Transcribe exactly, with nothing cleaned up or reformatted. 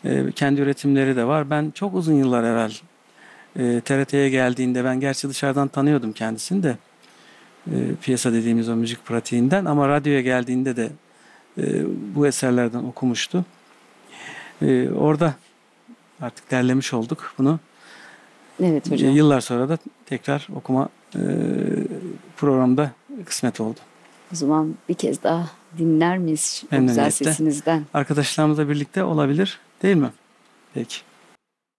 E, kendi üretimleri de var. Ben çok uzun yıllar evvel e, T R T'ye geldiğinde, ben gerçi dışarıdan tanıyordum kendisini de, e, piyasa dediğimiz o müzik pratiğinden, ama radyoya geldiğinde de e, bu eserlerden okumuştu. E, orada artık derlemiş olduk bunu. Evet E, hocam. yıllar sonra da tekrar okuma e, programda kısmet oldu. O zaman bir kez daha dinler miyiz o güzel Memnuniyetle. sesinizden? Arkadaşlarımızla birlikte olabilir, değil mi? Peki.